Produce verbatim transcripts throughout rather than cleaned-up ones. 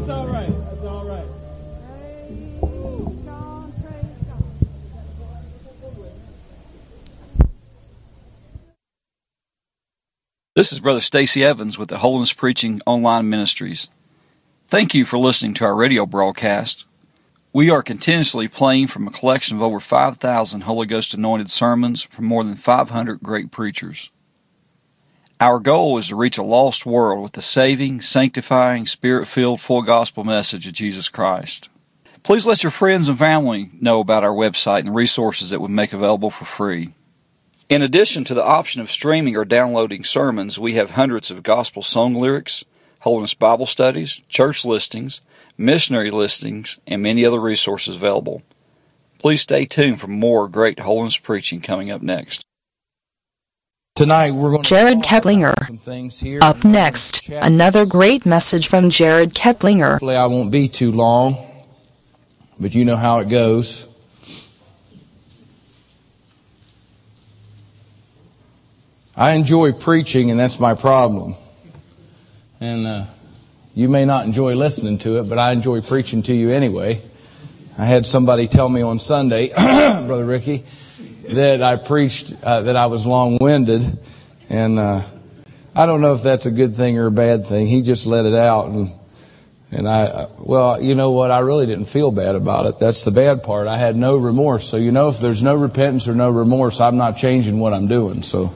That's all right. That's all right. This is Brother Stacy Evans with the Holiness Preaching Online Ministries. Thank you for listening to our radio broadcast. We are continuously playing from a collection of over five thousand Holy Ghost anointed sermons from more than five hundred great preachers. Our goal is to reach a lost world with the saving, sanctifying, Spirit-filled, full gospel message of Jesus Christ. Please let your friends and family know about our website and the resources that we make available for free. In addition to the option of streaming or downloading sermons, we have hundreds of gospel song lyrics, Holiness Bible studies, church listings, missionary listings, and many other resources available. Please stay tuned for more great holiness preaching coming up next. Tonight we're going to Jared Keplinger. Up next, another great message from Jared Keplinger. Hopefully I won't be too long, but you know how it goes. I enjoy preaching, and that's my problem. And uh, you may not enjoy listening to it, but I enjoy preaching to you anyway. I had somebody tell me on Sunday, Brother Ricky, that I preached, uh, that I was long-winded. And uh, I don't know if that's a good thing or a bad thing. He just let it out. And, and I, uh, well, you know what? I really didn't feel bad about it. That's the bad part. I had no remorse. So, you know, if there's no repentance or no remorse, I'm not changing what I'm doing. So,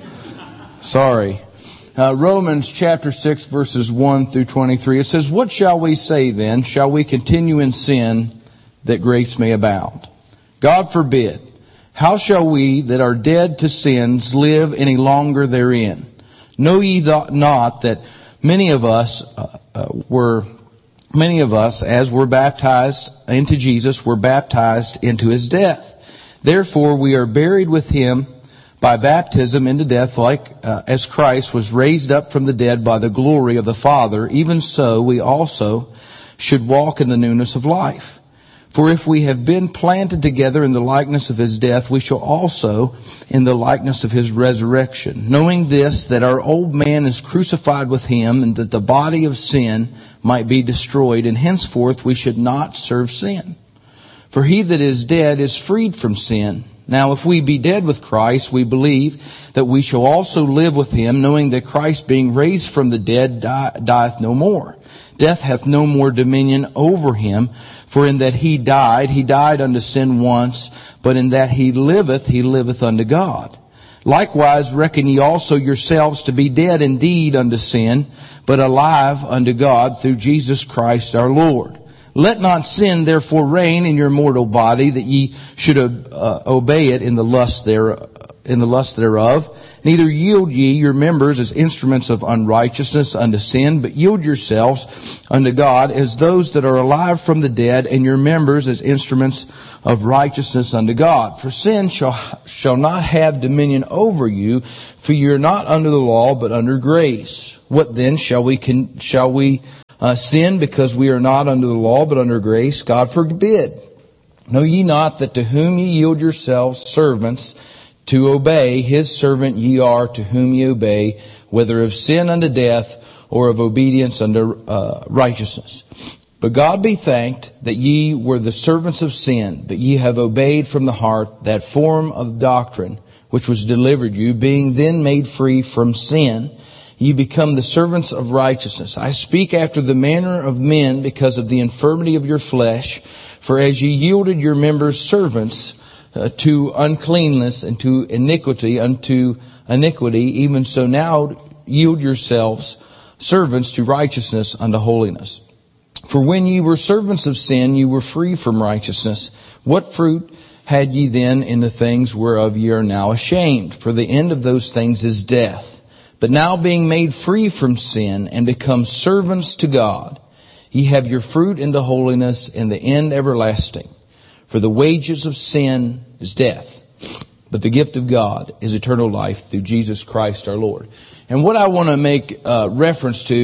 sorry. Uh, Romans chapter six verses one through twenty-three. It says, "What shall we say then? Shall we continue in sin that grace may abound? God forbid. How shall we that are dead to sins live any longer therein? Know ye not that many of us uh, uh, were, many of us as were baptized into Jesus were baptized into His death? Therefore we are buried with Him by baptism into death, like uh, as Christ was raised up from the dead by the glory of the Father, even so we also should walk in the newness of life. For if we have been planted together in the likeness of His death, we shall also in the likeness of His resurrection. Knowing this, that our old man is crucified with Him, and that the body of sin might be destroyed, and henceforth we should not serve sin. For he that is dead is freed from sin. Now if we be dead with Christ, we believe that we shall also live with Him, knowing that Christ being raised from the dead die, dieth no more. Death hath no more dominion over Him, for in that He died, He died unto sin once, but in that He liveth, He liveth unto God. Likewise reckon ye also yourselves to be dead indeed unto sin, but alive unto God through Jesus Christ our Lord. Let not sin therefore reign in your mortal body, that ye should uh, obey it in the lust there, in the lust thereof. Neither yield ye your members as instruments of unrighteousness unto sin, but yield yourselves unto God as those that are alive from the dead, and your members as instruments of righteousness unto God. For sin shall shall not have dominion over you, for you are not under the law, but under grace. What then shall we con- shall we Uh, sin because we are not under the law but under grace? God forbid. Know ye not that to whom ye yield yourselves servants to obey, His servant ye are to whom ye obey, whether of sin unto death or of obedience unto uh, righteousness? But God be thanked that ye were the servants of sin, but ye have obeyed from the heart that form of doctrine which was delivered you, being then made free from sin, ye become the servants of righteousness. I speak after the manner of men because of the infirmity of your flesh. For as ye yielded your members servants uh, to uncleanness and to iniquity unto iniquity, even so now yield yourselves servants to righteousness unto holiness. For when ye were servants of sin, ye were free from righteousness. What fruit had ye then in the things whereof ye are now ashamed? For the end of those things is death. But now being made free from sin and become servants to God, ye have your fruit into holiness and the end everlasting. For the wages of sin is death, but the gift of God is eternal life through Jesus Christ our Lord. And what I want to make uh, reference to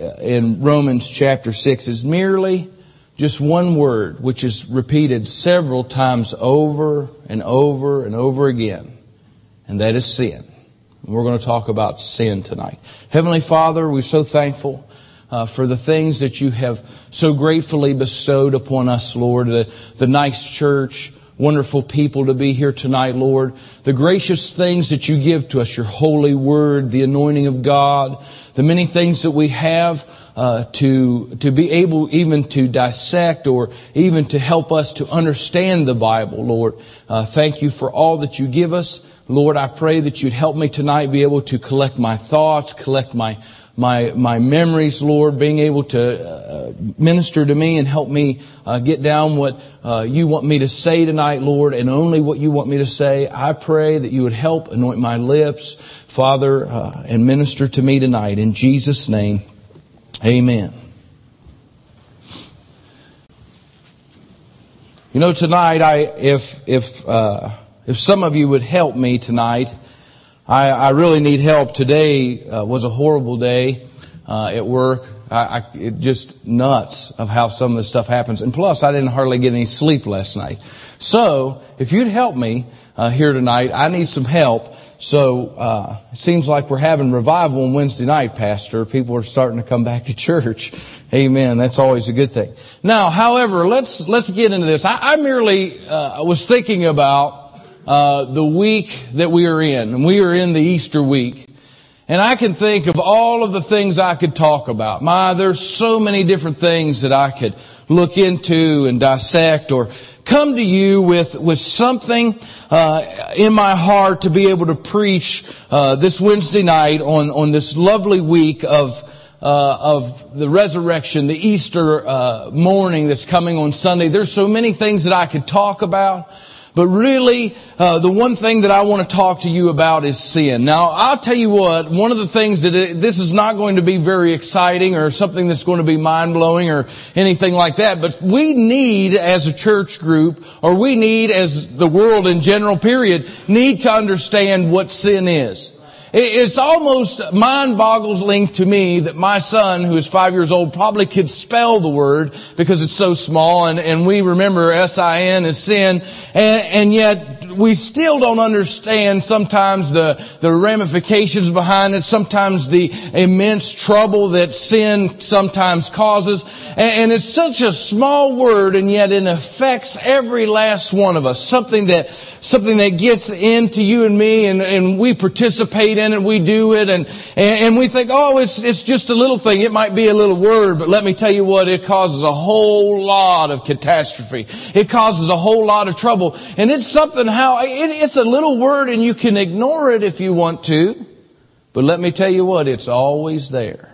in Romans chapter six is merely just one word, which is repeated several times over and over and over again, and that is sin. We're going to talk about sin tonight. Heavenly Father, we're so thankful uh, for the things that you have so gratefully bestowed upon us, Lord. The, the nice church, wonderful people to be here tonight, Lord. The gracious things that you give to us, your holy word, the anointing of God, the many things that we have uh, to to be able even to dissect or even to help us to understand the Bible, Lord. Uh, thank you for all that you give us. Lord, I pray that you'd help me tonight be able to collect my thoughts, collect my my my memories, Lord, being able to uh, minister to me and help me uh, get down what uh, you want me to say tonight, Lord, and only what you want me to say. I pray that you would help anoint my lips, Father, uh, and minister to me tonight. In Jesus' name, amen. You know, tonight, I if if uh, if some of you would help me tonight. I, I really need help. Today uh, was a horrible day uh, at work. I, I, it just nuts of how some of this stuff happens. And plus, I didn't hardly get any sleep last night. So, if you'd help me uh, here tonight, I need some help. So, uh, it seems like we're having revival on Wednesday night, Pastor. People are starting to come back to church. Amen. That's always a good thing. Now, however, let's let's get into this. I, I merely uh, was thinking about Uh, the week that we are in. And we are in the Easter week. And I can think of all of the things I could talk about. My, there's so many different things that I could look into and dissect or come to you with, with something, uh, in my heart to be able to preach, uh, this Wednesday night on, on this lovely week of, uh, of the resurrection, the Easter, uh, morning that's coming on Sunday. There's so many things that I could talk about. But really, uh, the one thing that I want to talk to you about is sin. Now, I'll tell you what, one of the things that it, this is not going to be very exciting or something that's going to be mind-blowing or anything like that, but we need as a church group, or we need as the world in general, period, need to understand what sin is. It's almost mind-boggling to me that my son, who is five years old, probably could spell the word because it's so small, and, and we remember S I N as sin, and, and yet we still don't understand sometimes the, the ramifications behind it, sometimes the immense trouble that sin sometimes causes, and, and it's such a small word, and yet it affects every last one of us, something that Something that gets into you and me, and, and we participate in it, we do it, and, and we think, oh, it's it's just a little thing. It might be a little word, but let me tell you what, it causes a whole lot of catastrophe. It causes a whole lot of trouble. And it's something how, it, it's a little word and you can ignore it if you want to. But let me tell you what, it's always there.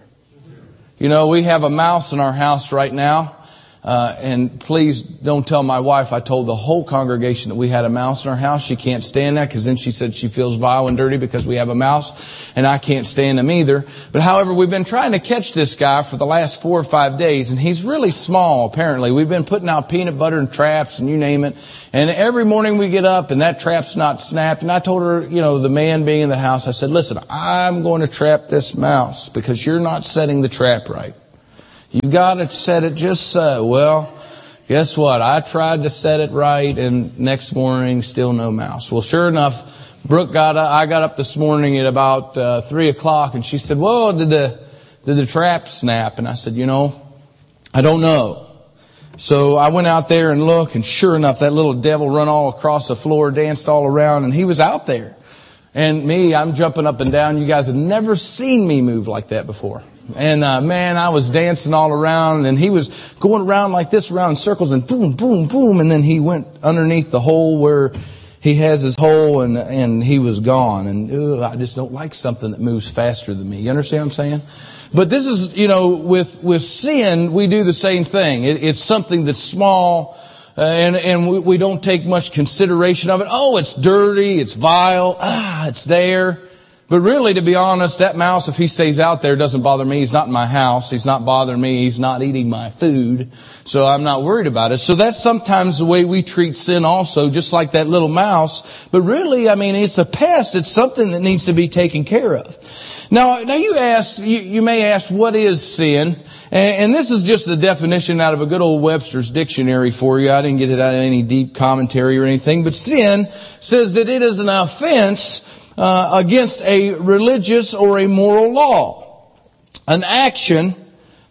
You know, we have a mouse in our house right now. Uh, and please don't tell my wife I told the whole congregation that we had a mouse in our house. She can't stand that because then she said she feels vile and dirty because we have a mouse, and I can't stand him either. But however, we've been trying to catch this guy for the last four or five days, and he's really small apparently. We've been putting out peanut butter and traps and you name it. And every morning we get up and that trap's not snapped. And I told her, you know, the man being in the house, I said, listen, I'm going to trap this mouse because you're not setting the trap right. You got to set it just so. Well, guess what? I tried to set it right, and next morning, still no mouse. Well, sure enough, Brooke got up, I got up this morning at about uh, three o'clock, and she said, "Well, did the did the trap snap?" And I said, "You know, I don't know." So I went out there and looked, and sure enough, that little devil run all across the floor, danced all around, and he was out there. And me, I'm jumping up and down. You guys have never seen me move like that before. And, uh, man, I was dancing all around, and he was going around like this, around in circles, and boom, boom, boom, and then he went underneath the hole where he has his hole, and, and he was gone. And, ugh, I just don't like something that moves faster than me. You understand what I'm saying? But this is, you know, with, with sin, we do the same thing. It, it's something that's small, uh, and, and we, we don't take much consideration of it. Oh, it's dirty, it's vile, ah, it's there. But really, to be honest, that mouse, if he stays out there, doesn't bother me. He's not in my house. He's not bothering me. He's not eating my food. So I'm not worried about it. So that's sometimes the way we treat sin also, just like that little mouse. But really, I mean, it's a pest. It's something that needs to be taken care of. Now, now you ask, you, you may ask, what is sin? And, and this is just the definition out of a good old Webster's dictionary for you. I didn't get it out of any deep commentary or anything. But sin says that it is an offense Uh, against a religious or a moral law. An action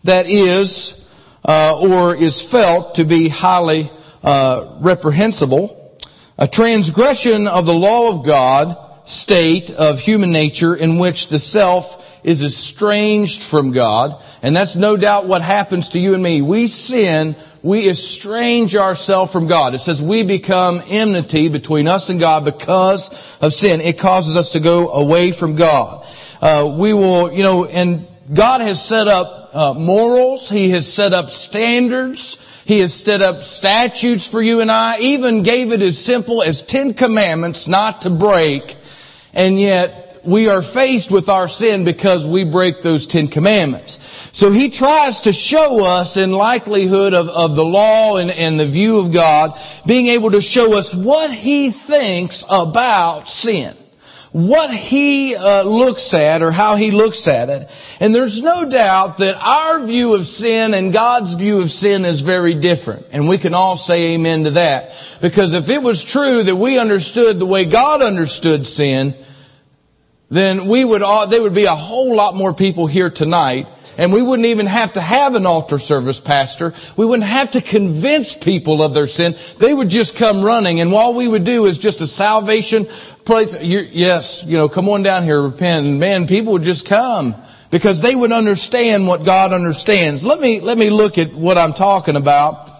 that is uh, or is felt to be highly uh, reprehensible, a transgression of the law of God, state of human nature in which the self is estranged from God. And that's no doubt what happens to you and me. We sin, we estrange ourselves from God. It says we become enmity between us and God because of sin. It causes us to go away from God. Uh, we will, you know, and God has set up uh, morals. He has set up standards. He has set up statutes for you and I. Even gave it as simple as Ten Commandments not to break. And yet we are faced with our sin because we break those Ten Commandments. So He tries to show us in likelihood of, of the law and, and the view of God, being able to show us what He thinks about sin. What He uh, looks at or how He looks at it. And there's no doubt that our view of sin and God's view of sin is very different. And we can all say amen to that. Because if it was true that we understood the way God understood sin, then we would all, there would be a whole lot more people here tonight. And we wouldn't even have to have an altar service, Pastor. We wouldn't have to convince people of their sin. They would just come running. And all we would do is just a salvation place. You, yes, you know, come on down here, repent. And man, people would just come because they would understand what God understands. Let me, let me look at what I'm talking about.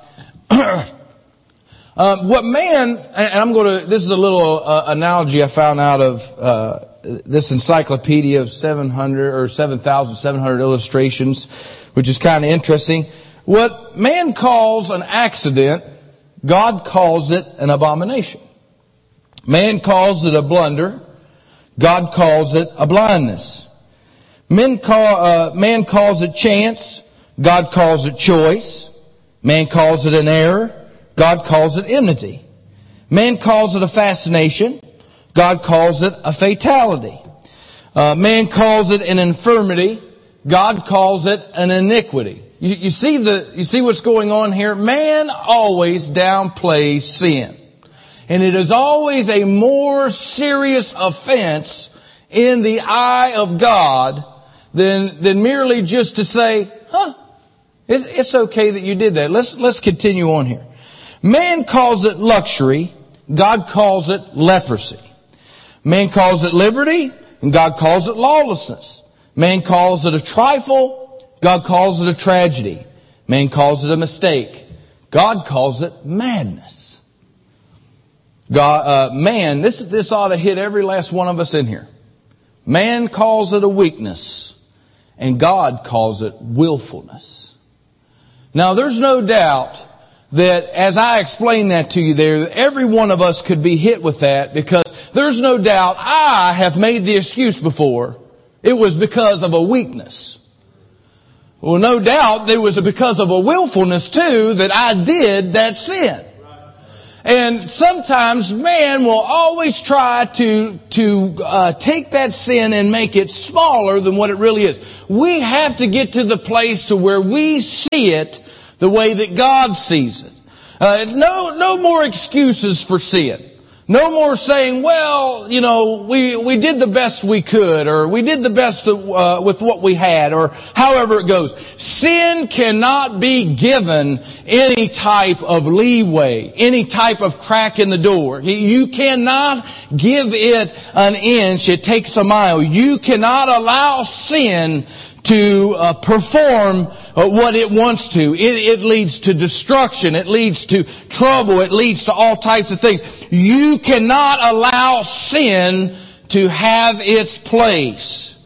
uh, what man, and I'm going to, this is a little uh, analogy I found out of, uh, this encyclopedia of seven hundred or seven thousand seven hundred illustrations, which is kind of interesting. What man calls an accident, God calls it an abomination. Man calls it a blunder. God calls it a blindness. Men call, uh, man calls it chance. God calls it choice. Man calls it an error. God calls it enmity. Man calls it a fascination. God calls it a fatality. Uh, man calls it an infirmity. God calls it an iniquity. You, you see the, you see what's going on here? Man always downplays sin. And it is always a more serious offense in the eye of God than, than merely just to say, huh, it's, it's okay that you did that. Let's, let's continue on here. Man calls it luxury. God calls it leprosy. Man calls it liberty, and God calls it lawlessness. Man calls it a trifle, God calls it a tragedy. Man calls it a mistake. God calls it madness. God, uh, man, this, this ought to hit every last one of us in here. Man calls it a weakness, and God calls it willfulness. Now, there's no doubt that as I explain that to you there, every one of us could be hit with that because there's no doubt I have made the excuse before. It was because of a weakness. Well, no doubt there was because of a willfulness too that I did that sin. And sometimes man will always try to, to uh, take that sin and make it smaller than what it really is. We have to get to the place to where we see it the way that God sees it. Uh, no, no more excuses for sin. No more saying, well, you know, we, we did the best we could, or we did the best uh, with what we had, or however it goes. Sin cannot be given any type of leeway, any type of crack in the door. You cannot give it an inch, it takes a mile. You cannot allow sin to uh, perform uh, what it wants to. It, it leads to destruction. It leads to trouble. It leads to all types of things. You cannot allow sin to have its place.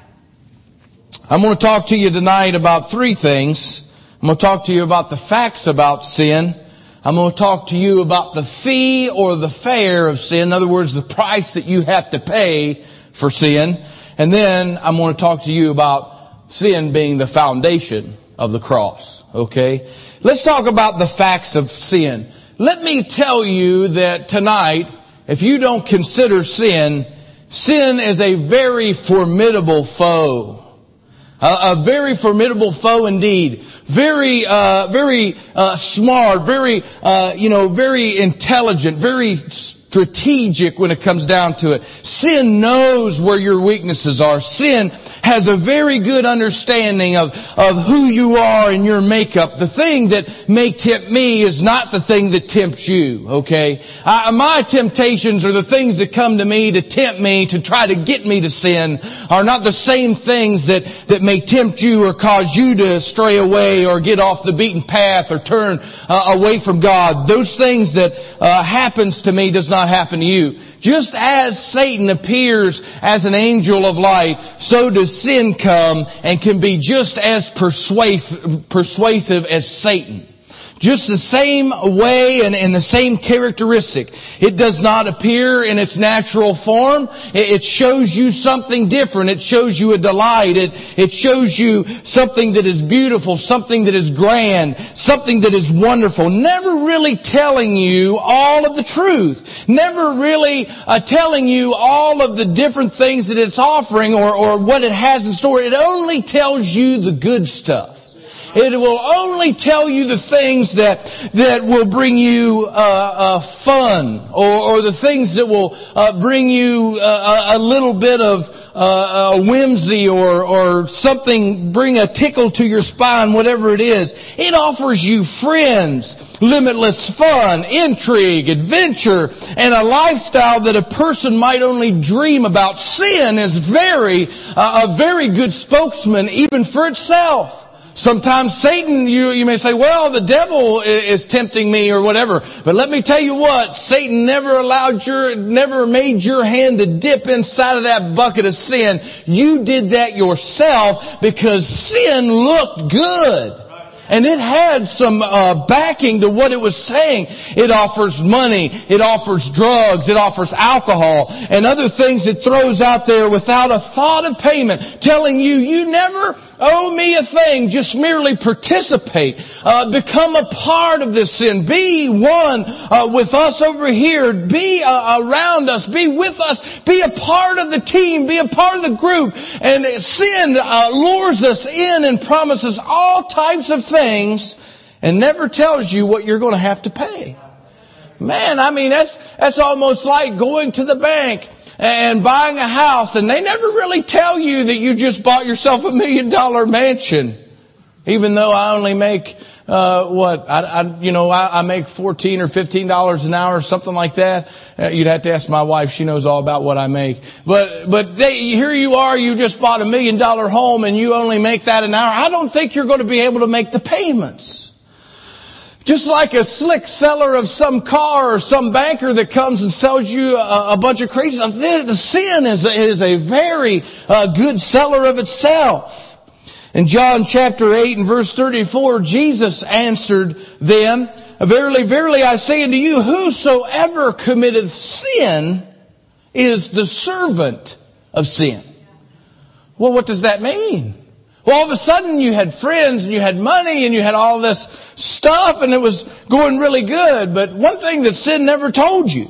I'm going to talk to you tonight about three things. I'm going to talk to you about the facts about sin. I'm going to talk to you about the fee or the fare of sin. In other words, the price that you have to pay for sin. And then I'm going to talk to you about sin being the foundation of the cross. Okay? Let's talk about the facts of sin. Let me tell you that tonight, if you don't consider sin, sin is a very formidable foe. A, a very formidable foe indeed. Very, uh, very, uh, smart, very, uh, you know, very intelligent, very strategic when it comes down to it. Sin knows where your weaknesses are. Sin has a very good understanding of, of who you are and your makeup. The thing that may tempt me is not the thing that tempts you, okay? I, my temptations are the things that come to me to tempt me, to try to get me to sin, are not the same things that, that may tempt you or cause you to stray away or get off the beaten path or turn uh, away from God. Those things that uh, happens to me does not happen to you. Just as Satan appears as an angel of light, so does sin come and can be just as persuasive, persuasive as Satan. Just the same way and, and the same characteristic. It does not appear in its natural form. It, it shows you something different. It shows you a delight. It, it shows you something that is beautiful, something that is grand, something that is wonderful. Never really telling you all of the truth. Never really uh, telling you all of the different things that it's offering or, or what it has in store. It only tells you the good stuff. It will only tell you the things that that will bring you uh, uh, fun, or, or the things that will uh, bring you uh, a little bit of uh, a whimsy, or or something, bring a tickle to your spine, whatever it is. It offers you friends, limitless fun, intrigue, adventure, and a lifestyle that a person might only dream about. Sin is very uh, a very good spokesman even for itself. Sometimes Satan, you, you may say, well, the devil is tempting me or whatever. But let me tell you what, Satan never allowed your, never made your hand to dip inside of that bucket of sin. You did that yourself because sin looked good. And it had some uh, backing to what it was saying. It offers money, it offers drugs, it offers alcohol, and other things it throws out there without a thought of payment, telling you, you never owe me a thing, just merely participate. Uh, become a part of this sin. Be one uh, with us over here. Be uh, around us. Be with us. Be a part of the team. Be a part of the group. And sin uh, lures us in and promises all types of things and never tells you what you're going to have to pay. Man, I mean, that's that's almost like going to the bank and buying a house, and they never really tell you that you just bought yourself a million dollar mansion. Even though I only make, uh, what, I, I you know, I, I make fourteen or fifteen dollars an hour or something like that. Uh, you'd have to ask my wife. She knows all about what I make. But, but they, here you are, you just bought a million dollar home and you only make that an hour. I don't think you're going to be able to make the payments. Just like a slick seller of some car or some banker that comes and sells you a, a bunch of crazy stuff. The, the sin is, is a very uh, good seller of itself. In John chapter eight and verse thirty-four, Jesus answered them, Verily, verily, I say unto you, whosoever committeth sin is the servant of sin. Well, what does that mean? Well, all of a sudden you had friends and you had money and you had all this stuff and it was going really good. But one thing that sin never told you,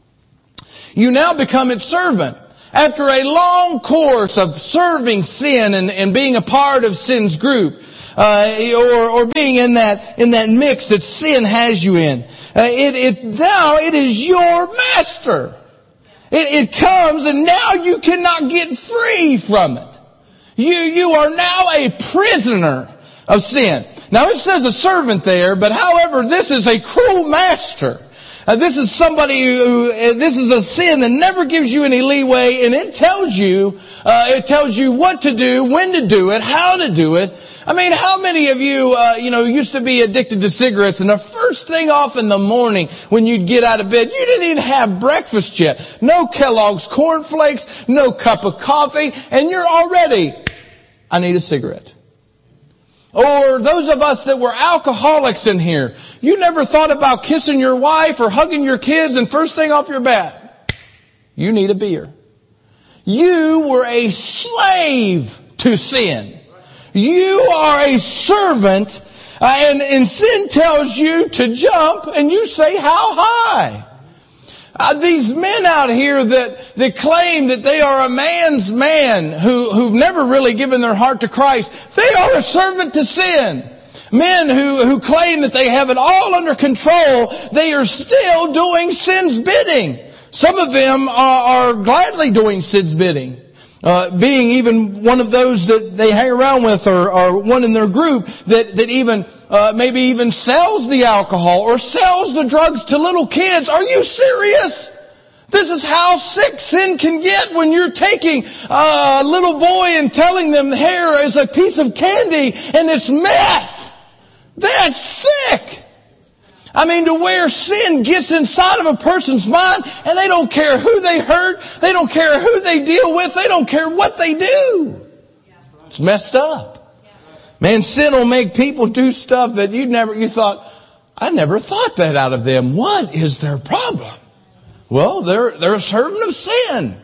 you now become its servant. After a long course of serving sin and, and being a part of sin's group, uh, or, or being in that, in that mix that sin has you in, uh, it, it, now it is your master. It, it comes and now you cannot get free from it. You, you are now a prisoner of sin. Now it says a servant there, but however, this is a cruel master. Uh, this is somebody who, uh, this is a sin that never gives you any leeway, and it tells you, uh, it tells you what to do, when to do it, how to do it. I mean, how many of you, uh, you know, used to be addicted to cigarettes, and the first thing off in the morning when you'd get out of bed, you didn't even have breakfast yet. No Kellogg's Corn Flakes, no cup of coffee, and you're already, I need a cigarette. Or those of us that were alcoholics in here, you never thought about kissing your wife or hugging your kids, and first thing off your bat, you need a beer. You were a slave to sin. You are a servant, uh, and, and sin tells you to jump, and you say, how high? Uh, these men out here that, that claim that they are a man's man who, who've never really given their heart to Christ, they are a servant to sin. Men who, who claim that they have it all under control, they are still doing sin's bidding. Some of them are, are gladly doing sin's bidding. Uh, being even one of those that they hang around with, or, or one in their group that, that even, uh, maybe even sells the alcohol or sells the drugs to little kids. Are you serious? This is how sick sin can get when you're taking a little boy and telling them hair is a piece of candy and it's meth. That's sick. I mean, to where sin gets inside of a person's mind and they don't care who they hurt, they don't care who they deal with, they don't care what they do. It's messed up. Man, sin will make people do stuff that you never, you thought, I never thought that out of them. What is their problem? Well, they're, they're a servant of sin.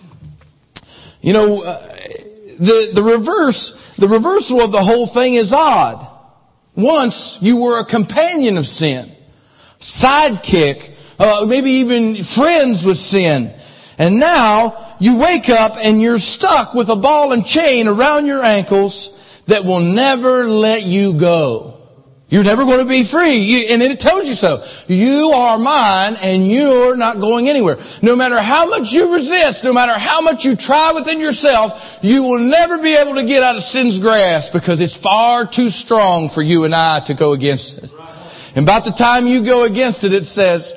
You know, uh, the, the reverse, the reversal of the whole thing is odd. Once you were a companion of sin, sidekick, uh, maybe even friends with sin. And now you wake up and you're stuck with a ball and chain around your ankles that will never let you go. You're never going to be free. You, and it tells you so. You are mine and you're not going anywhere. No matter how much you resist, no matter how much you try within yourself, you will never be able to get out of sin's grasp because it's far too strong for you and I to go against it. And about the time you go against it, it says,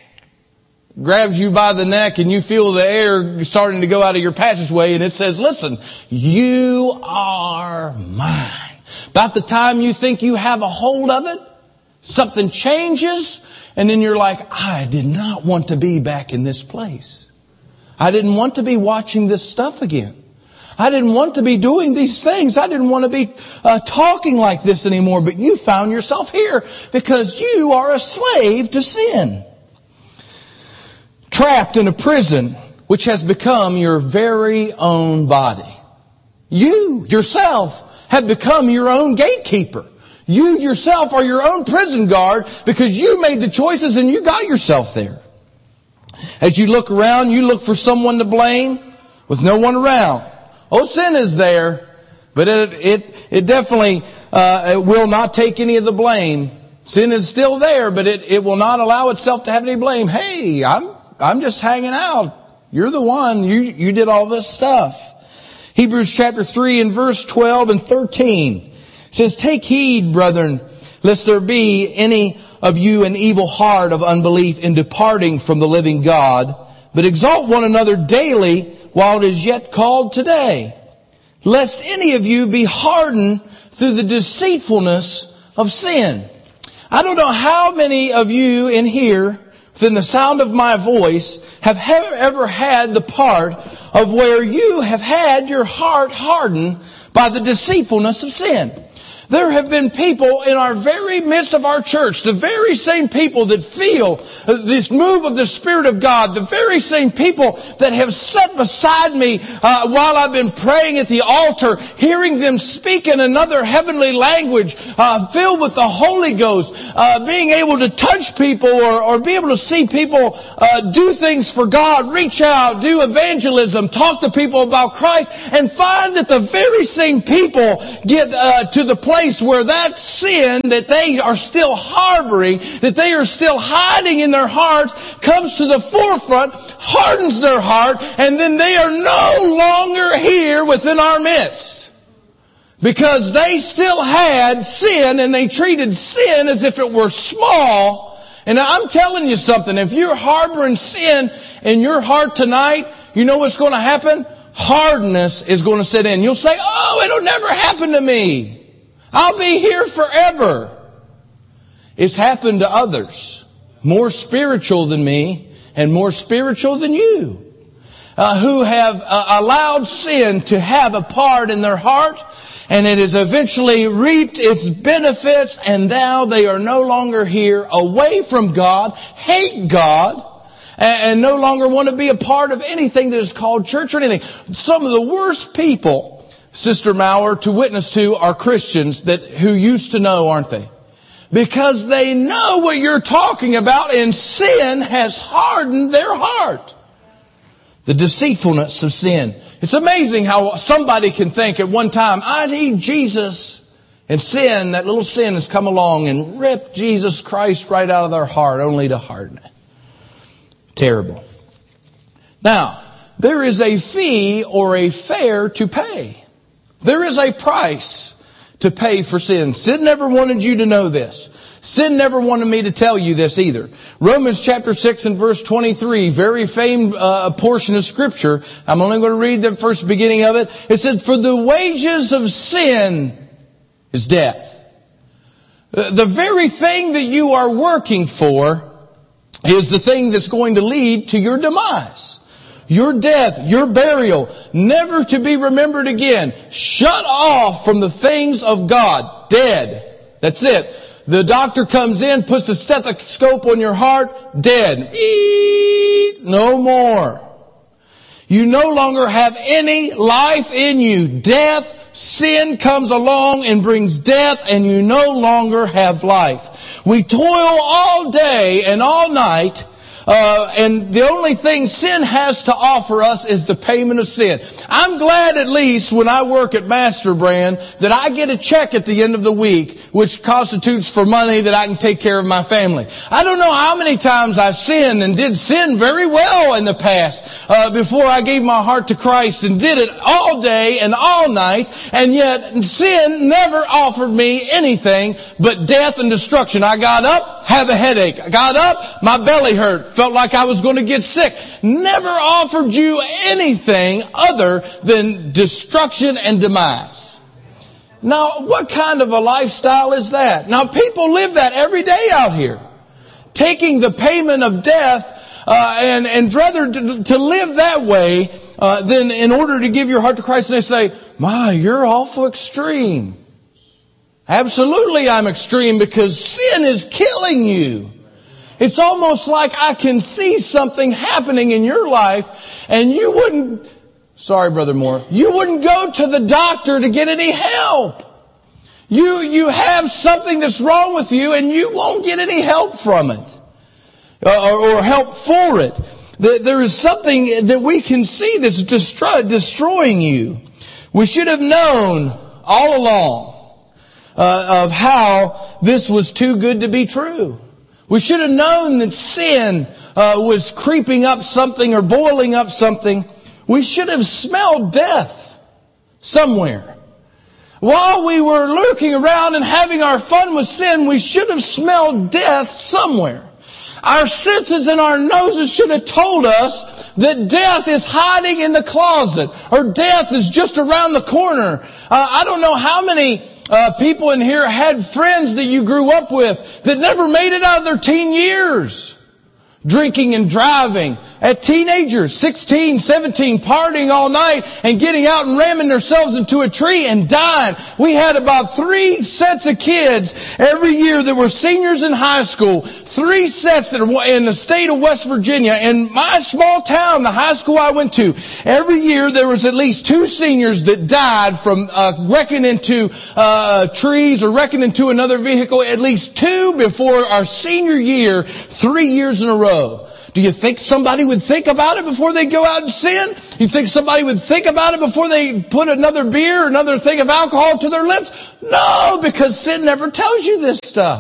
grabs you by the neck and you feel the air starting to go out of your passageway and it says, listen, you are mine. About the time you think you have a hold of it, something changes, and then you're like, I did not want to be back in this place. I didn't want to be watching this stuff again. I didn't want to be doing these things. I didn't want to be uh, talking like this anymore, but you found yourself here because you are a slave to sin. Trapped in a prison which has become your very own body. You, yourself, have become your own gatekeeper. You yourself are your own prison guard because you made the choices and you got yourself there. As you look around, you look for someone to blame with no one around. Oh, sin is there, but it it, it definitely uh, it will not take any of the blame. Sin is still there, but it, it will not allow itself to have any blame. Hey, I'm I'm just hanging out. You're the one. You you did all this stuff. Hebrews chapter three and verse twelve and thirteen says, take heed, brethren, lest there be any of you an evil heart of unbelief in departing from the living God, but exalt one another daily while it is yet called today, lest any of you be hardened through the deceitfulness of sin. I don't know how many of you in here, within the sound of my voice, have ever had the part of where you have had your heart hardened by the deceitfulness of sin. There have been people in our very midst of our church, the very same people that feel this move of the Spirit of God, the very same people that have sat beside me uh, while I've been praying at the altar, hearing them speak in another heavenly language, uh, filled with the Holy Ghost, uh, being able to touch people or, or be able to see people uh, do things for God, reach out, do evangelism, talk to people about Christ, and find that the very same people get uh, to the place where that sin that they are still harboring, that they are still hiding in their hearts, comes to the forefront, hardens their heart, and then they are no longer here within our midst. Because they still had sin and they treated sin as if it were small. And I'm telling you something, if you're harboring sin in your heart tonight, you know what's going to happen? Hardness is going to set in. You'll say, oh, it'll never happen to me. I'll be here forever. It's happened to others, more spiritual than me and more spiritual than you, uh, who have uh, allowed sin to have a part in their heart, and it has eventually reaped its benefits, and now they are no longer here, away from God, hate God, and, and no longer want to be a part of anything that is called church or anything. Some of the worst people, Sister Maurer, to witness to are Christians that who used to know, aren't they? Because they know what you're talking about, and sin has hardened their heart. The deceitfulness of sin. It's amazing how somebody can think at one time, I need Jesus. And sin, that little sin, has come along and ripped Jesus Christ right out of their heart, only to harden it. Terrible. Now, there is a fee or a fare to pay. There is a price to pay for sin. Sin never wanted you to know this. Sin never wanted me to tell you this either. Romans chapter six and verse twenty-three, very famed uh, portion of Scripture. I'm only going to read the first beginning of it. It said, "For the wages of sin is death." The very thing that you are working for is the thing that's going to lead to your demise. Your death, your burial, never to be remembered again. Shut off from the things of God. Dead. That's it. The doctor comes in, puts a stethoscope on your heart. Dead. Eeeeee, no more. You no longer have any life in you. Death, sin comes along and brings death, and you no longer have life. We toil all day and all night, uh, and the only thing sin has to offer us is the payment of sin. I'm glad at least when I work at Master Brand that I get a check at the end of the week, which constitutes for money that I can take care of my family. I don't know how many times I've sinned and did sin very well in the past uh, before I gave my heart to Christ, and did it all day and all night, and yet sin never offered me anything but death and destruction. I got up, have a headache. I got up, my belly hurt, felt like I was going to get sick. Never offered you anything other than destruction and demise. Now, what kind of a lifestyle is that? Now, people live that every day out here, taking the payment of death, uh, and, and rather to, to live that way, uh, than in order to give your heart to Christ. And they say, "My, you're awful extreme." Absolutely, I'm extreme, because sin is killing you. It's almost like I can see something happening in your life, and you wouldn't, sorry, Brother Moore, you wouldn't go to the doctor to get any help. You, you have something that's wrong with you, and you won't get any help from it, or, or help for it. There is something that we can see that's destroy, destroying you. We should have known all along Uh, of how this was too good to be true. We should have known that sin uh, was creeping up something or boiling up something. We should have smelled death somewhere. While we were lurking around and having our fun with sin, we should have smelled death somewhere. Our senses and our noses should have told us that death is hiding in the closet, or death is just around the corner. Uh, I don't know how many Uh, people in here had friends that you grew up with that never made it out of their teen years. Drinking and driving. At teenagers, sixteen, seventeen, partying all night and getting out and ramming themselves into a tree and dying. We had about three sets of kids every year that were seniors in high school. Three sets that are in the state of West Virginia. In my small town, the high school I went to, every year there was at least two seniors that died from uh, wrecking into uh, trees or wrecking into another vehicle. At least two before our senior year, three years in a row. Do you think somebody would think about it before they go out and sin? You think somebody would think about it before they put another beer or another thing of alcohol to their lips? No, because sin never tells you this stuff.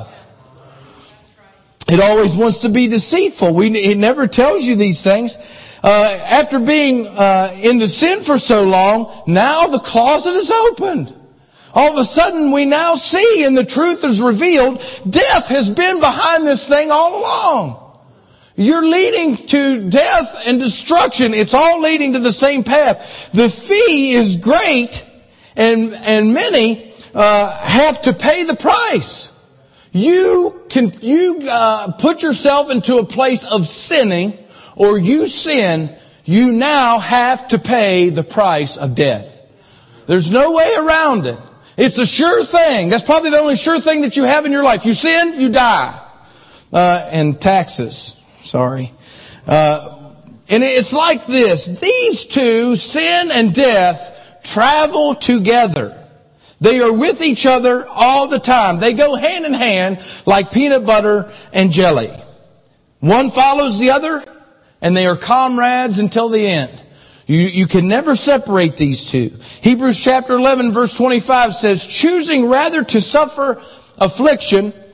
It always wants to be deceitful. We, it never tells you these things. Uh, after being uh, into sin for so long, now the closet is opened. All of a sudden we now see, and the truth is revealed, death has been behind this thing all along. You're leading to death and destruction. It's all leading to the same path. The fee is great, and and many uh, have to pay the price. You can you uh, put yourself into a place of sinning, or you sin, you now have to pay the price of death. There's no way around it. It's a sure thing. That's probably the only sure thing that you have in your life. You sin, you die. Uh, and taxes. Sorry. Uh, and it's like this. These two, sin and death, travel together. They are with each other all the time. They go hand in hand like peanut butter and jelly. One follows the other, and they are comrades until the end. You, you can never separate these two. Hebrews chapter eleven verse twenty-five says, choosing rather to suffer affliction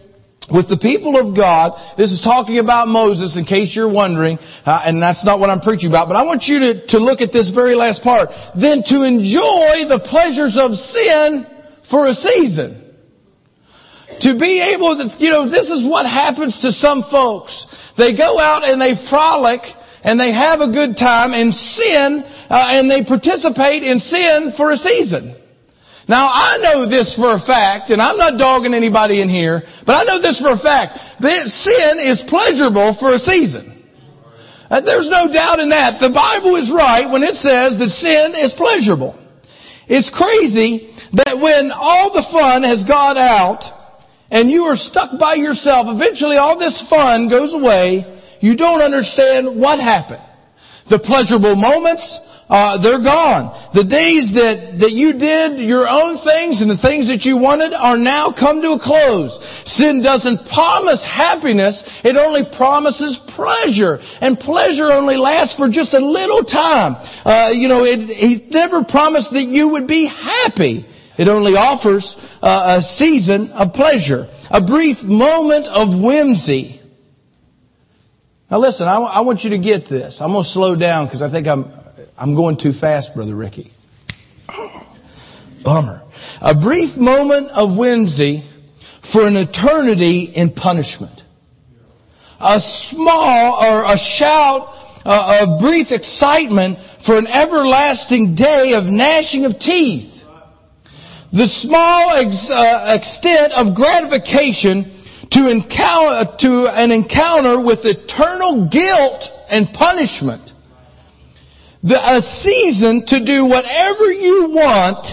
with the people of God, this is talking about Moses in case you're wondering, uh, and that's not what I'm preaching about, but I want you to, to look at this very last part. Then to enjoy the pleasures of sin for a season. To be able to, you know, this is what happens to some folks. They go out and they frolic and they have a good time and sin, uh, and they participate in sin for a season. Now, I know this for a fact, and I'm not dogging anybody in here, but I know this for a fact, that sin is pleasurable for a season. Uh, there's no doubt in that. The Bible is right when it says that sin is pleasurable. It's crazy that when all the fun has gone out and you are stuck by yourself, eventually all this fun goes away, you don't understand what happened. The pleasurable moments, Uh, they're gone. The days that, that you did your own things and the things that you wanted are now come to a close. Sin doesn't promise happiness. It only promises pleasure. And pleasure only lasts for just a little time. Uh, you know, it, He never promised that you would be happy. It only offers uh, a season of pleasure. A brief moment of whimsy. Now listen, I, I want you to get this. I'm going to slow down because I think I'm I'm going too fast, Brother Ricky. Bummer. A brief moment of whimsy for an eternity in punishment. A small or a shout, uh, a brief excitement for an everlasting day of gnashing of teeth. The small ex, uh, extent of gratification to encounter to an encounter with eternal guilt and punishment. The, a season to do whatever you want,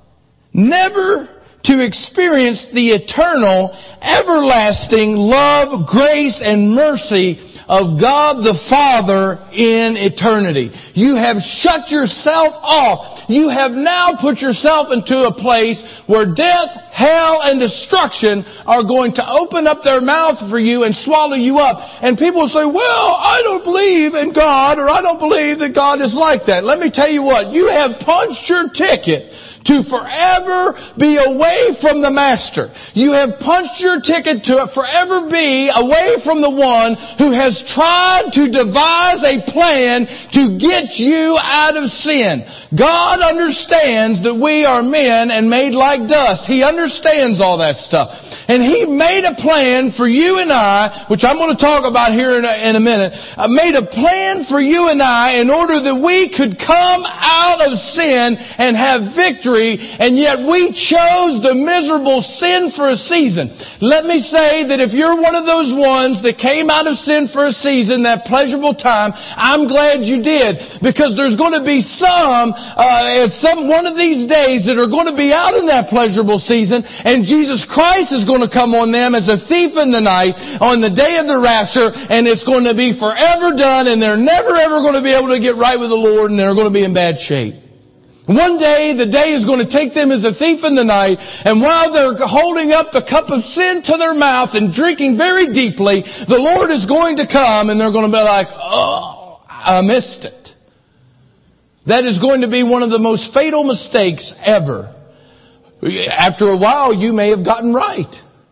never to experience the eternal, everlasting love, grace, and mercy of God the Father in eternity. You have shut yourself off. You have now put yourself into a place where death, hell, and destruction are going to open up their mouth for you and swallow you up. And people will say, well, I don't believe in God, or I don't believe that God is like that. Let me tell you what, you have punched your ticket to forever be away from the Master. You have punched your ticket to forever be away from the one who has tried to devise a plan to get you out of sin. God understands that we are men and made like dust. He understands all that stuff. And He made a plan for you and I, which I'm going to talk about here in a, in a minute, uh, made a plan for you and I in order that we could come out of sin and have victory, and yet we chose the miserable sin for a season. Let me say that if you're one of those ones that came out of sin for a season, that pleasurable time, I'm glad you did, because there's going to be some, uh, at some one of these days that are going to be out in that pleasurable season, and Jesus Christ is going to come on them as a thief in the night on the day of the rapture, and it's going to be forever done, and they're never ever going to be able to get right with the Lord, and they're going to be in bad shape. One day, the day is going to take them as a thief in the night, and while they're holding up the cup of sin to their mouth and drinking very deeply, the Lord is going to come, and they're going to be like, oh, I missed it. That is going to be one of the most fatal mistakes ever. After a while, you may have gotten right.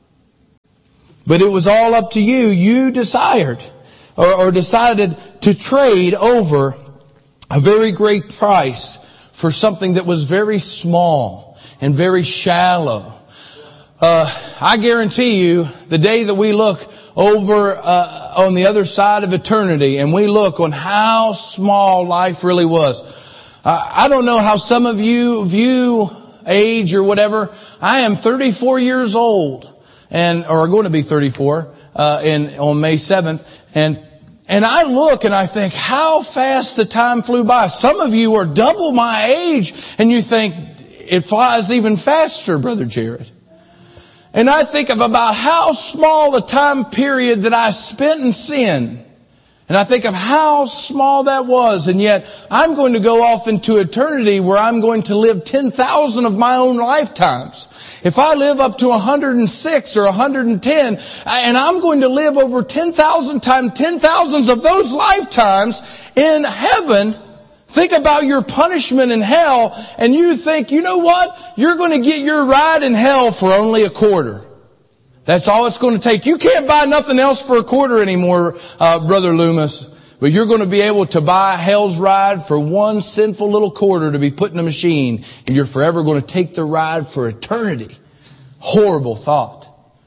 But it was all up to you. You desired or, or decided to trade over a very great price for something that was very small and very shallow. Uh, I guarantee you, the day that we look over uh, on the other side of eternity and we look on how small life really was. Uh, I don't know how some of you view age or whatever. I am thirty-four years old, and or going to be thirty-four uh, in on May seventh, and and I look and I think how fast the time flew by. Some of you are double my age, and you think it flies even faster, Brother Jared. And I think of about how small a time period that I spent in sin. And I think of how small that was, and yet I'm going to go off into eternity where I'm going to live ten thousand of my own lifetimes. If I live up to one hundred six or one hundred ten, and I'm going to live over ten thousand times ten thousands of those lifetimes in heaven, think about your punishment in hell, and you think, you know what? You're going to get your ride in hell for only a quarter. That's all it's going to take. You can't buy nothing else for a quarter anymore, uh, Brother Loomis. But you're going to be able to buy hell's ride for one sinful little quarter to be put in a machine. And you're forever going to take the ride for eternity. Horrible thought.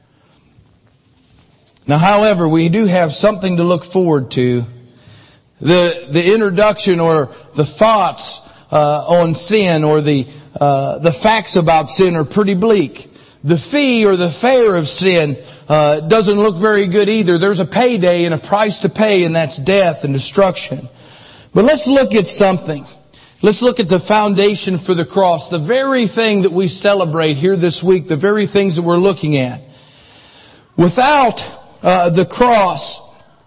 Now, however, we do have something to look forward to. The, the introduction or the thoughts uh, on sin or the, uh, the facts about sin are pretty bleak. The fee or the fare of sin uh, doesn't look very good either. There's a payday and a price to pay, and that's death and destruction. But let's look at something. Let's look at the foundation for the cross. The very thing that we celebrate here this week, the very things that we're looking at. Without uh, the cross,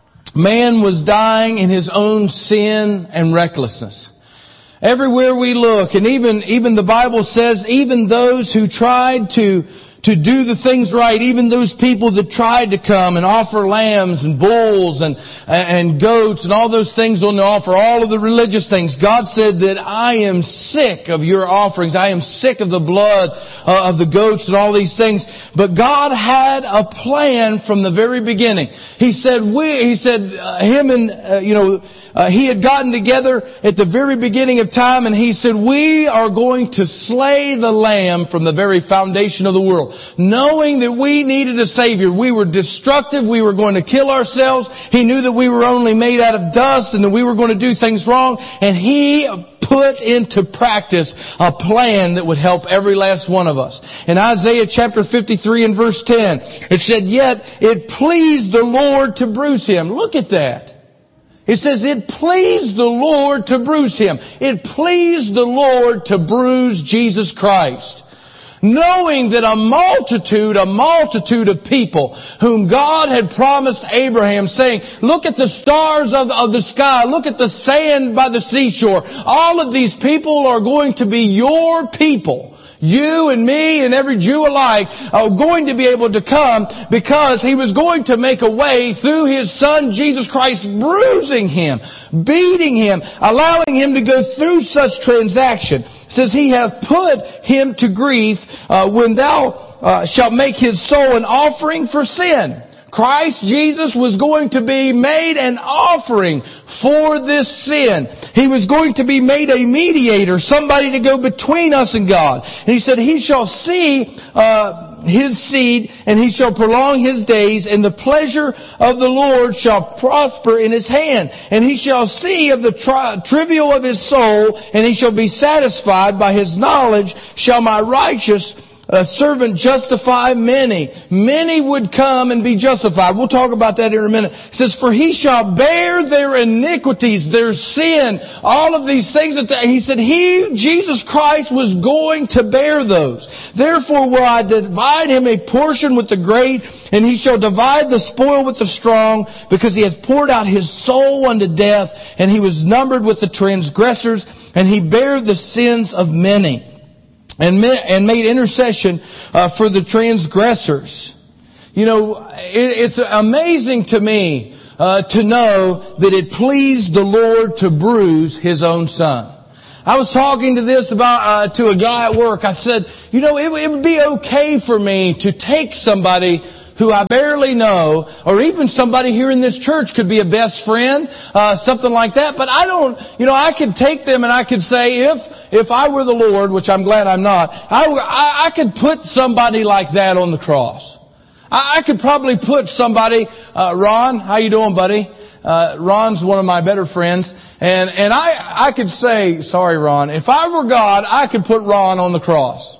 man was dying in his own sin and recklessness. Everywhere we look, and even, even the Bible says, even those who tried to, to do the things right, even those people that tried to come and offer lambs and bulls and, and goats and all those things on the offer, all of the religious things, God said that I am sick of your offerings. I am sick of the blood uh, of the goats and all these things. But God had a plan from the very beginning. He said, we, He said, uh, him and, uh, you know, Uh, he had gotten together at the very beginning of time, and He said, we are going to slay the Lamb from the very foundation of the world. Knowing that we needed a Savior. We were destructive. We were going to kill ourselves. He knew that we were only made out of dust and that we were going to do things wrong. And He put into practice a plan that would help every last one of us. In Isaiah chapter fifty-three and verse ten, it said, yet it pleased the Lord to bruise Him. Look at that. It says, it pleased the Lord to bruise Him. It pleased the Lord to bruise Jesus Christ. Knowing that a multitude, a multitude of people whom God had promised Abraham, saying, look at the stars of, of the sky, look at the sand by the seashore. All of these people are going to be your people. You and me and every Jew alike are going to be able to come because He was going to make a way through His Son Jesus Christ, bruising Him, beating Him, allowing Him to go through such transaction. It says, He hath put Him to grief uh, when thou uh, shalt make His soul an offering for sin. Christ Jesus was going to be made an offering for this sin. He was going to be made a mediator, somebody to go between us and God. And He said, He shall see uh, His seed, and He shall prolong His days, and the pleasure of the Lord shall prosper in His hand. And He shall see of the tri- trivial of His soul, and He shall be satisfied. By His knowledge shall my righteous a servant justify many. Many would come and be justified. We'll talk about that in a minute. It says, for He shall bear their iniquities, their sin, all of these things. That they, he said, He, Jesus Christ, was going to bear those. Therefore will I divide Him a portion with the great, and He shall divide the spoil with the strong, because He hath poured out His soul unto death, and He was numbered with the transgressors, and He bare the sins of many. And and made intercession uh, for the transgressors. You know, it, it's amazing to me uh, to know that it pleased the Lord to bruise His own Son. I was talking to this about uh, to a guy at work. I said, you know, it, it would be okay for me to take somebody who I barely know, or even somebody here in this church could be a best friend, uh, something like that. But I don't, you know, I could take them and I could say, if if I were the Lord, which I'm glad I'm not, I, I, I could put somebody like that on the cross. I, I could probably put somebody, uh, Ron, how you doing, buddy? Uh, Ron's one of my better friends. And, and I, I could say, sorry, Ron, if I were God, I could put Ron on the cross.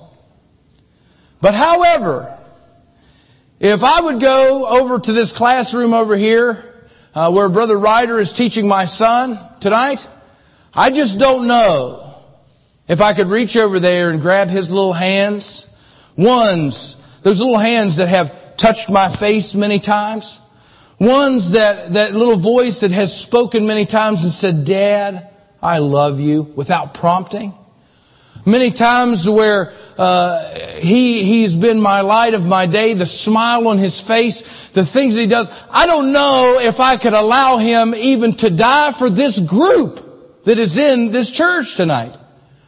But however, if I would go over to this classroom over here, uh, where Brother Ryder is teaching my son tonight, I just don't know if I could reach over there and grab his little hands. Ones, those little hands that have touched my face many times. Ones that, that little voice that has spoken many times and said, Dad, I love you, without prompting. Many times where uh, he he's been my light of my day, the smile on his face, the things he does. I don't know if I could allow him even to die for this group that is in this church tonight.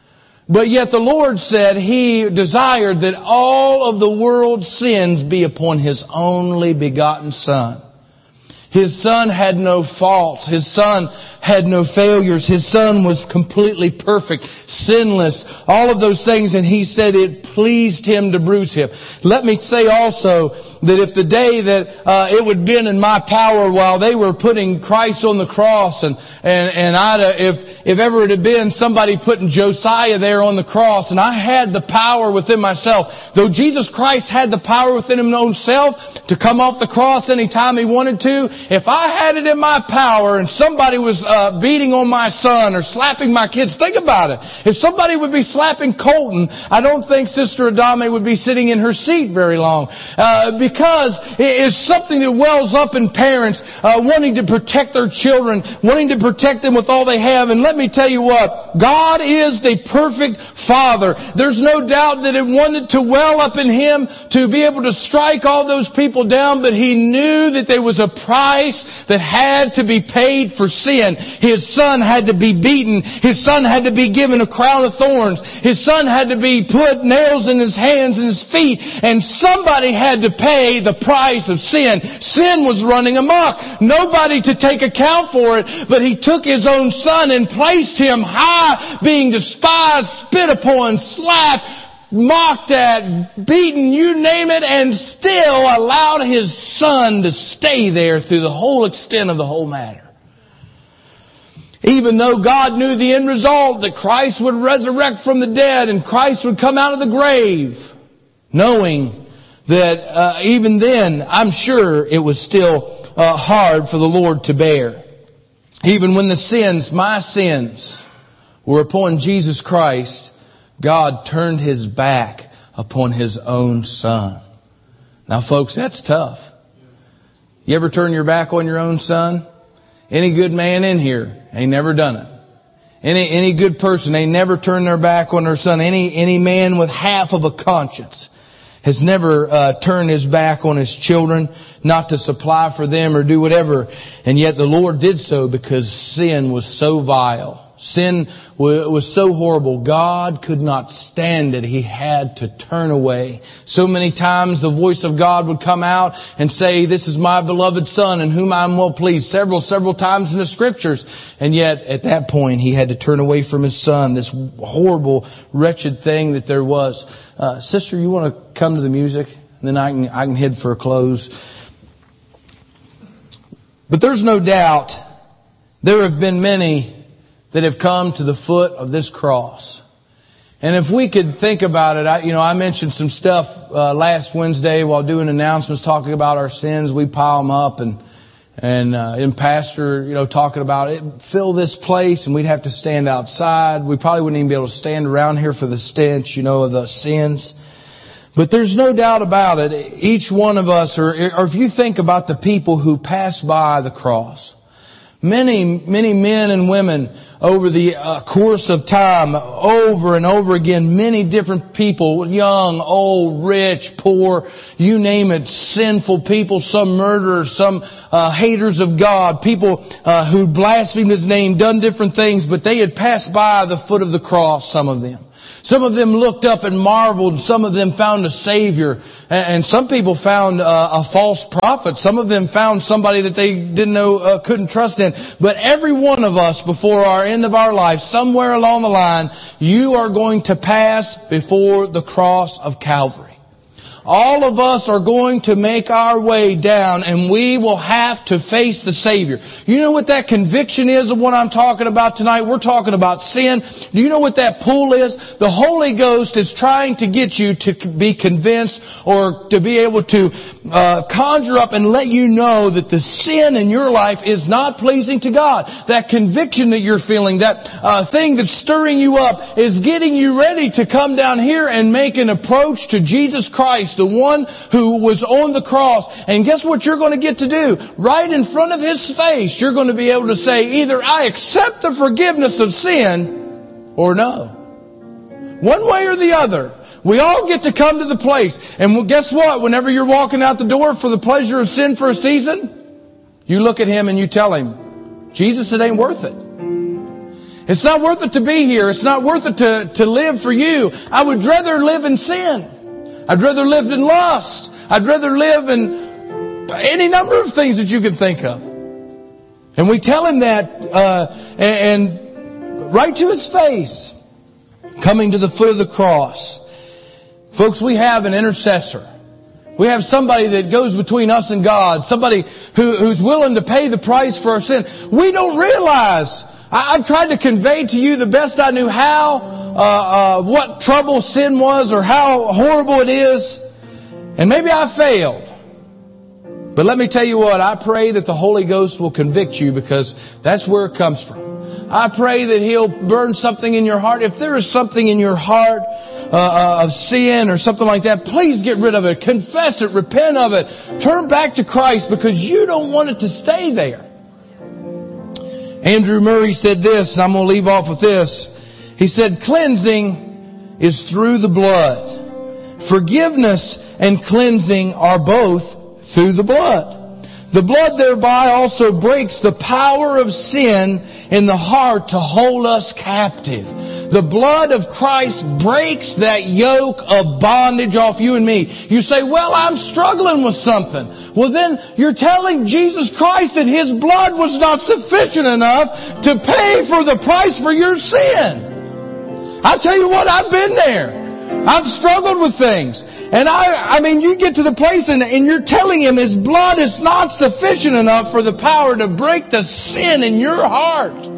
But yet the Lord said He desired that all of the world's sins be upon His only begotten Son. His Son had no faults. His Son had no failures. His Son was completely perfect, sinless, all of those things. And He said it pleased Him to bruise Him. Let me say also that if the day that uh, it would have been in my power while they were putting Christ on the cross, and and and I'd uh, if if ever it had been somebody putting Josiah there on the cross, and I had the power within myself, though Jesus Christ had the power within Himself to come off the cross anytime He wanted to, if I had it in my power and somebody was uh, beating on my son or slapping my kids, think about it. If somebody would be slapping Colton, I don't think Sister Adame would be sitting in her seat very long. Uh, because it is something that wells up in parents uh, wanting to protect their children, wanting to protect them with all they have. And let me tell you what, God is the perfect Father. There's no doubt that it wanted to well up in Him to be able to strike all those people down, but He knew that there was a price that had to be paid for sin. His Son had to be beaten. His Son had to be given a crown of thorns. His Son had to be put nails in His hands and His feet. And somebody had to pay the price of sin. Sin was running amok. Nobody to take account for it, but He took His own Son and placed Him high, being despised, spit upon, slapped, mocked at, beaten, you name it, and still allowed His Son to stay there through the whole extent of the whole matter. Even though God knew the end result, that Christ would resurrect from the dead and Christ would come out of the grave, knowing that uh, even then, I'm sure it was still uh, hard for the Lord to bear. Even when the sins, my sins, were upon Jesus Christ, God turned His back upon His own Son. Now folks, that's tough. You ever turn your back on your own son? Any good man in here ain't never done it. Any any good person ain't never turned their back on their son. Any any man with half of a conscience has never uh, turned his back on his children, not to supply for them or do whatever. And yet the Lord did so because sin was so vile. Sin was so horrible. God could not stand it. He had to turn away. So many times the voice of God would come out and say, "This is my beloved Son in whom I am well pleased." Several, several times in the Scriptures. And yet at that point He had to turn away from His Son. This horrible, wretched thing that there was. Uh, sister, you want to come to the music? And then I can, I can head for a close. But there's no doubt there have been many that have come to the foot of this cross. And if we could think about it, I, you know, I mentioned some stuff uh, last Wednesday while doing announcements talking about our sins. We pile them up, and and uh, in pastor, you know, talking about it, fill this place, and we'd have to stand outside. We probably wouldn't even be able to stand around here for the stench, you know, of the sins. But there's no doubt about it. Each one of us, or, or if you think about the people who passed by the cross, many, many men and women over the uh, course of time, over and over again, many different people, young, old, rich, poor, you name it, sinful people, some murderers, some uh, haters of God, people uh, who blasphemed His name, done different things, but they had passed by the foot of the cross, some of them. Some of them looked up and marveled. Some of them found a Savior. And some people found uh, a false prophet. Some of them found somebody that they didn't know, uh, couldn't trust in. But every one of us, before our end of our life, somewhere along the line, you are going to pass before the cross of Calvary. All of us are going to make our way down, and we will have to face the Savior. You know what that conviction is of what I'm talking about tonight? We're talking about sin. Do you know what that pull is? The Holy Ghost is trying to get you to be convinced, or to be able to uh, conjure up and let you know that the sin in your life is not pleasing to God. That conviction that you're feeling, that uh, thing that's stirring you up, is getting you ready to come down here and make an approach to Jesus Christ, the one who was on the cross. And guess what you're going to get to do? Right in front of His face, you're going to be able to say, either I accept the forgiveness of sin, or no. One way or the other. We all get to come to the place. And guess what? Whenever you're walking out the door for the pleasure of sin for a season, you look at Him and you tell Him, Jesus, it ain't worth it. It's not worth it to be here. It's not worth it to, to live for you. I would rather live in sin. I'd rather live in lust. I'd rather live in any number of things that you can think of. And we tell him that, uh, and, and right to his face, coming to the foot of the cross. Folks, we have an intercessor. We have somebody that goes between us and God. Somebody who, who's willing to pay the price for our sin. We don't realize. I, I've tried to convey to you the best I knew how, uh, uh, what trouble sin was or how horrible it is. And maybe I failed. But let me tell you what, I pray that the Holy Ghost will convict you, because that's where it comes from. I pray that He'll burn something in your heart. If there is something in your heart uh, uh, of sin or something like that, please get rid of it. Confess it. Repent of it. Turn back to Christ, because you don't want it to stay there. Andrew Murray said this, and I'm going to leave off with this. He said, cleansing is through the blood. Forgiveness and cleansing are both through the blood. The blood thereby also breaks the power of sin in the heart to hold us captive. The blood of Christ breaks that yoke of bondage off you and me. You say, well, I'm struggling with something. Well, then you're telling Jesus Christ that His blood was not sufficient enough to pay for the price for your sin. I tell you what, I've been there. I've struggled with things. And I, I mean, you get to the place and, and you're telling Him His blood is not sufficient enough for the power to break the sin in your heart.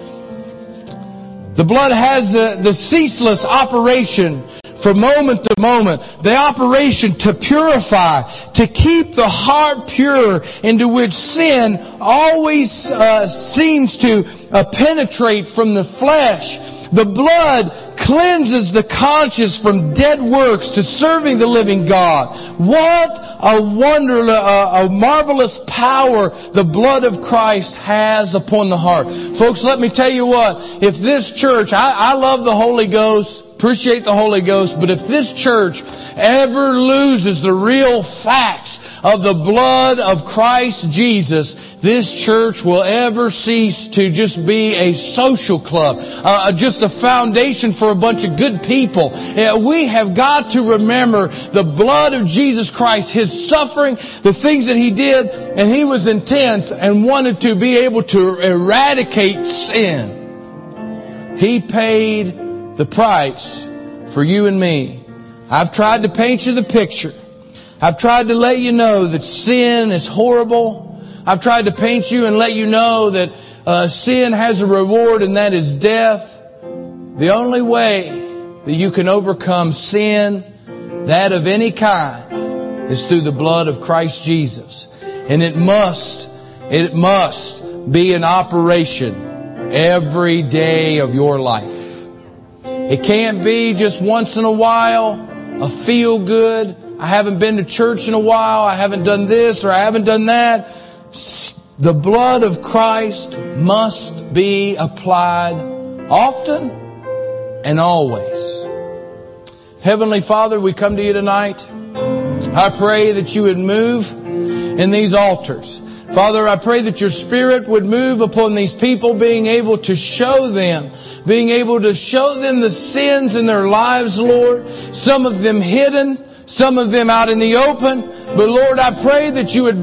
The blood has the, the ceaseless operation from moment to moment. The operation to purify, to keep the heart pure, into which sin always uh, seems to uh, penetrate from the flesh. The blood cleanses the conscience from dead works to serving the living God. What a wonder, a, a marvelous power the blood of Christ has upon the heart. Folks, let me tell you what, if this church, I, I love the Holy Ghost, appreciate the Holy Ghost, but if this church ever loses the real facts of the blood of Christ Jesus, this church will ever cease to just be a social club, uh, just a foundation for a bunch of good people. Uh, we have got to remember the blood of Jesus Christ, His suffering, the things that He did, and He was intense and wanted to be able to eradicate sin. He paid the price for you and me. I've tried to paint you the picture. I've tried to let you know that sin is horrible. I've tried to paint you and let you know that uh, sin has a reward, and that is death. The only way that you can overcome sin, that of any kind, is through the blood of Christ Jesus. And it must, it must be an operation every day of your life. It can't be just once in a while, a feel good. I haven't been to church in a while. I haven't done this or I haven't done that. The blood of Christ must be applied often and always. Heavenly Father, we come to You tonight. I pray that You would move in these altars. Father, I pray that Your Spirit would move upon these people, being able to show them, being able to show them the sins in their lives, Lord. Some of them hidden, some of them out in the open. But Lord, I pray that You would